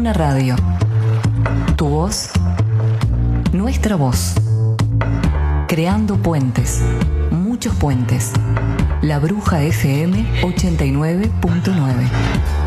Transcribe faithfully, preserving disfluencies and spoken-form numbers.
Duna Radio. Tu voz, nuestra voz. Creando puentes, muchos puentes. La Bruja F M ochenta y nueve punto nueve.